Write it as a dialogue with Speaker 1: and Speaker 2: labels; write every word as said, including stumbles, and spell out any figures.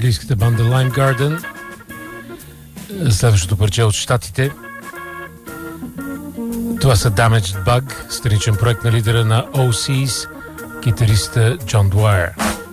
Speaker 1: английската банда Lime Garden. Следващото парче от щатите. Това са Damaged Bug, страничен проект на лидера на О Сис, китариста Джон Дуайер.